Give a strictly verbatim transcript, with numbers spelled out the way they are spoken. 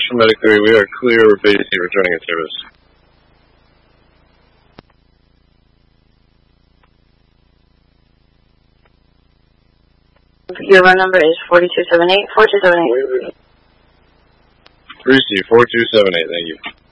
from Medic three, we are clear with A D C returning in service. Your run number is four two seven eight, four two seven eight. three C, four two seven eight, thank you.